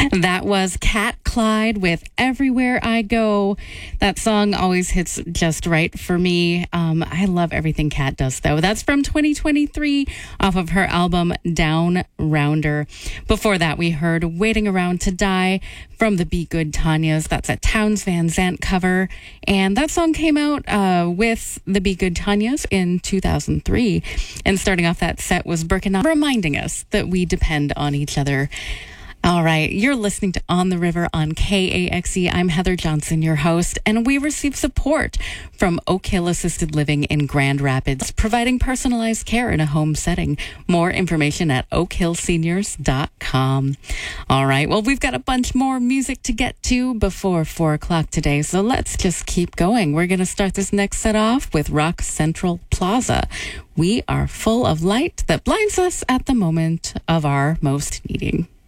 That was Cat Clyde with Everywhere I Go. That song always hits just right for me. I love everything Cat does, though. That's from 2023 off of her album Down Rounder. Before that, we heard Waiting Around to Die from the Be Good Tanyas. That's a Townes Van Zandt cover. And that song came out with the Be Good Tanyas in 2003. And starting off that set was Birkenau, reminding us that we depend on each other. All right, you're listening to On the River on KAXE. I'm Heather Johnson, your host, and we receive support from Oak Hill Assisted Living in Grand Rapids, providing personalized care in a home setting. More information at oakhillseniors.com. All right, well, we've got a bunch more music to get to before 4 o'clock today, so let's just keep going. We're going to start this next set off with Rock Central Plaza. We are full of light that blinds us at the moment of our most needing.